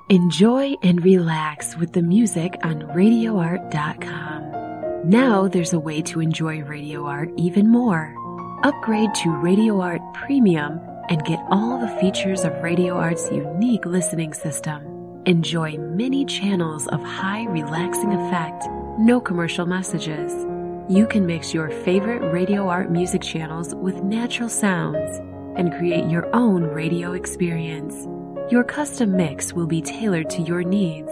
Enjoy and relax with the music on RadioArt.com. Now there's a way to enjoy Radio Art even more. Upgrade to Radio Art Premium and get all the features of Radio Art's unique listening system. Enjoy many channels of high relaxing effect, no commercial messages. You can mix your favorite Radio Art music channels with natural sounds and create your own radio experience. Your custom mix will be tailored to your needs